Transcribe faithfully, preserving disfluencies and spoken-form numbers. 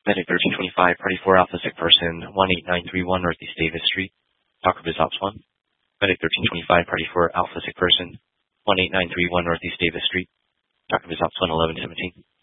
Medic thirteen twenty-five, Party four Alpha Sick Person, one eight nine three one Northeast Davis Street. Talk with Ops one. Medic thirteen twenty-five, Party four Alpha Sick Person, one eight nine three one Northeast Davis Street. Talk with Ops one eleven seventeen.